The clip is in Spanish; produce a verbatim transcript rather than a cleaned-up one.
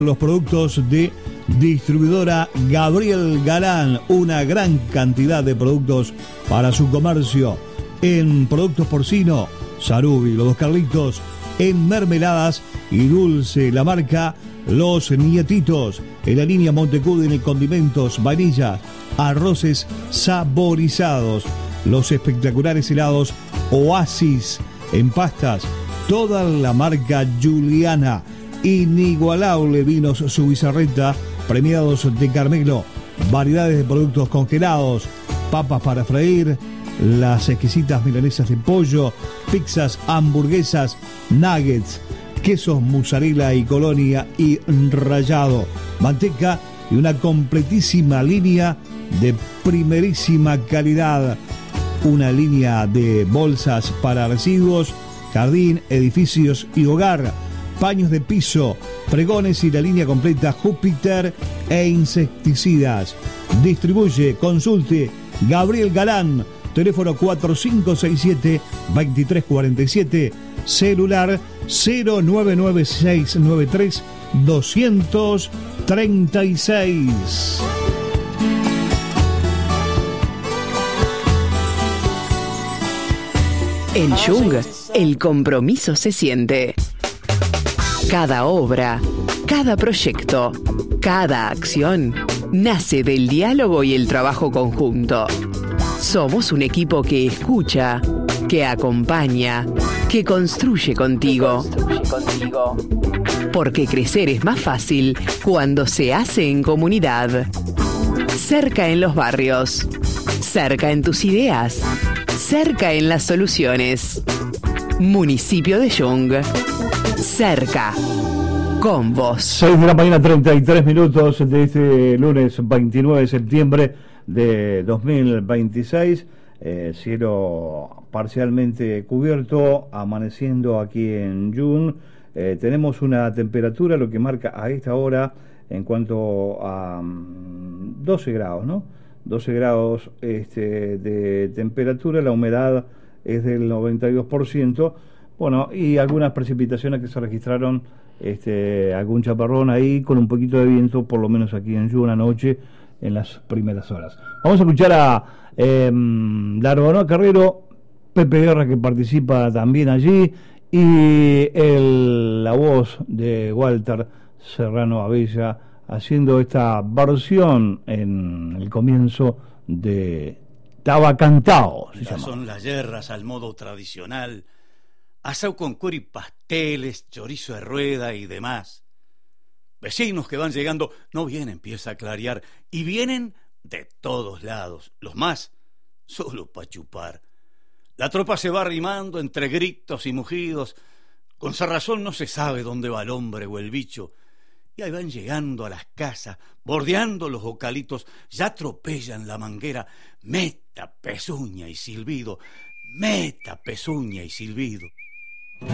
Los productos de distribuidora Gabriel Galán, una gran cantidad de productos para su comercio. En productos porcino, Sarubi, Los Dos Carlitos. En mermeladas y dulce, la marca Los Nietitos. En la línea Montecudin, en condimentos, vainillas, arroces saborizados. Los espectaculares helados Oasis. En pastas, toda la marca Juliana. Inigualable vinos Subizarreta, premiados de Carmelo, variedades de productos congelados, papas para freír, las exquisitas milanesas de pollo, pizzas, hamburguesas, nuggets, quesos mozzarella y colonia y rallado, manteca y una completísima línea de primerísima calidad, una línea de bolsas para residuos, jardín, edificios y hogar, paños de piso, pregones y la línea completa Júpiter e insecticidas. Distribuye, consulte Gabriel Galán, teléfono cuatro cinco seis siete, dos tres cuatro siete, celular cero nueve nueve seis nueve tres, dos tres seis. En Jung, el compromiso se siente. Cada obra, cada proyecto, cada acción nace del diálogo y el trabajo conjunto. Somos un equipo que escucha, que acompaña, que construye contigo. Construye contigo. Porque crecer es más fácil cuando se hace en comunidad. Cerca en los barrios, cerca en tus ideas, cerca en las soluciones. Municipio de Jung. Cerca, con vos. seis de la mañana, treinta y tres minutos de este lunes veintinueve de septiembre de dos mil veintiséis. Eh, cielo parcialmente cubierto, amaneciendo aquí en Jung. Eh, tenemos una temperatura, lo que marca a esta hora, en cuanto a um, doce grados, ¿no? doce grados este, de temperatura, la humedad es del noventa y dos por ciento. Bueno, y algunas precipitaciones que se registraron, este, algún chaparrón ahí con un poquito de viento, por lo menos aquí en Jung anoche, en las primeras horas. Vamos a escuchar a eh, Darbonoa Carrero, Pepe Guerra, que participa también allí, y el, la voz de Walter Serrano Abella, haciendo esta versión en el comienzo de Taba Cantao. Ya son las yerras al modo tradicional, asau con cuero y pasteles, chorizo de rueda y demás. Vecinos que van llegando, no bien empieza a clarear, y vienen de todos lados, los más solo pa' chupar. La tropa se va arrimando entre gritos y mugidos, con cerrazón no se sabe dónde va el hombre o el bicho, y ahí van llegando a las casas, bordeando los bocalitos, ya atropellan la manguera, meta, pezuña y silbido, meta, pezuña y silbido.